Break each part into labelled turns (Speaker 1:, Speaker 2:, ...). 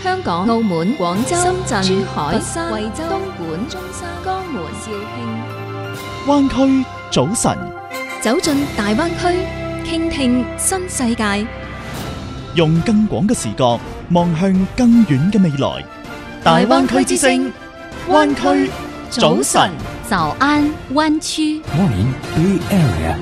Speaker 1: 香港、澳門、廣州、深圳、珠海、佛山、惠州、東莞、中山、江門、肇慶。
Speaker 2: 灣區早晨，
Speaker 1: 走進大灣區，傾聽新世界，
Speaker 2: 用更廣嘅視角望向更遠嘅未來。大灣區之聲，灣區早晨，
Speaker 1: 早安灣區。
Speaker 3: Morning Bay Area。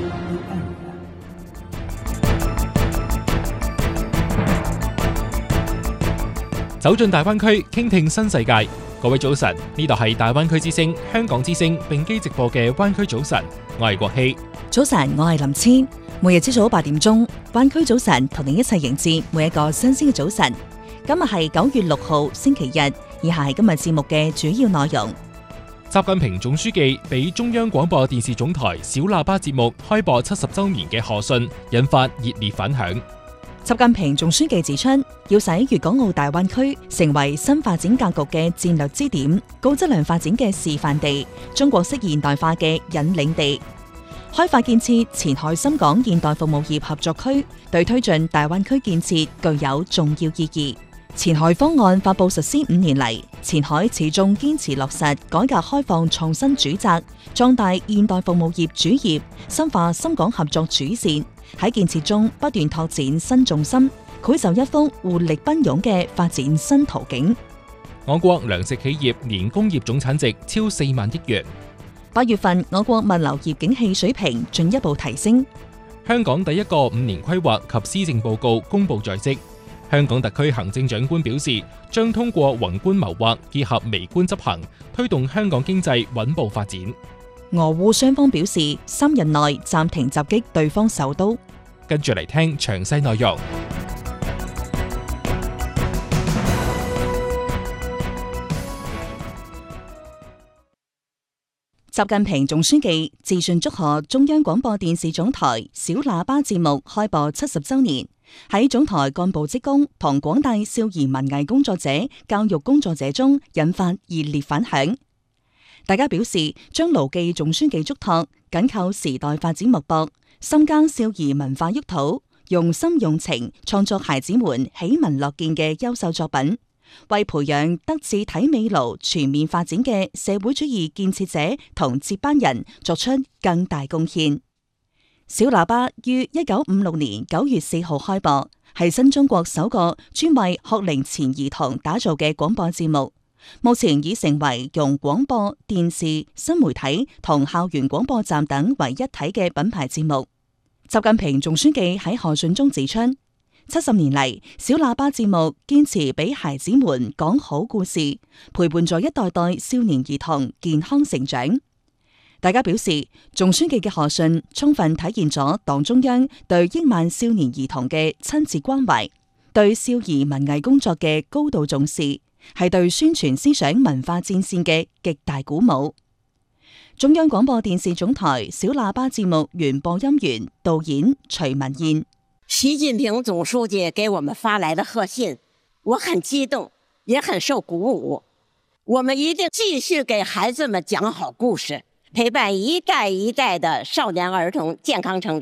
Speaker 3: 走進大灣區，傾聽新世界。各位早晨，呢度係大灣區之聲、香港之聲並機直播嘅灣區早晨，我係國希。
Speaker 4: 早晨，我係林千。每日朝早8點鐘，灣區早晨同你一齊迎接每一個新鮮嘅早晨。今日係9月6號星期日，以下係今日節目嘅主要內容。
Speaker 3: 習近平總書記俾中央廣播電視總台小喇叭節目開播70週年嘅賀信，引發熱烈反響。
Speaker 4: 習近平總書記指出，要使粵港澳大灣區成為新發展格局嘅戰略支點、高質量發展嘅示範地、中國式現代化嘅引領地。開發建設前海深港現代服務業合作區，對推進大灣區建設具有重要意義。前海方案發佈實施5年嚟，前海始終堅持落實改革開放創新主責，壯大現代服務業主業，深化深港合作主線，喺建設中不斷拓展新重心，繪就一幅活力奔湧嘅發展新途徑。
Speaker 3: 我國糧食企業年工業總產值超4萬億元。
Speaker 4: 8月份，我國物流業景氣水平進一步提升。
Speaker 3: 香港第一個5年規劃及施政報告公布在即。香港特區行政長官表示，將通過宏觀謀劃結合微觀執行，推動香港經濟穩步發展。
Speaker 4: 俄烏雙方表示3日內暫停襲擊對方首都。
Speaker 3: 跟住嚟聽詳細內容。
Speaker 4: 習近平總書記致信祝賀中央廣播電視總台小喇叭節目開播70週年，喺總台幹部職工同廣大少兒文藝工作者、教育工作者中引發熱烈反響。大家表示將牢記總書記囑託，緊扣時代發展脈搏，深耕少兒文化沃土，用心用情創作孩子們喜聞樂見嘅優秀作品，為培養德智體美勞全面發展嘅社會主義建設者同接班人作出更大貢獻。小喇叭於1956年9月4號開播，係新中國首個專為學齡前兒童打造嘅廣播節目。目前已成為用廣播、電視、新媒體同校園廣播站等為一體嘅品牌節目。習近平總書記喺賀信中指出，70年嚟，小喇叭節目堅持俾孩子們講好故事，陪伴咗一代代少年兒童健康成長。大家表示，總書記嘅賀信充分體現咗黨中央對億萬少年兒童嘅親切關懷，對少兒文藝工作嘅高度重視，係對宣傳思想文化戰線嘅極大鼓舞。中央廣播電視總台小喇叭節目原播音員、導演徐文燕。
Speaker 5: 習近平總書記給我們發來的賀信，我很激動，也很受鼓舞。我們一定繼續給孩子們講好故事，陪伴一代一代的少年兒童健康成長。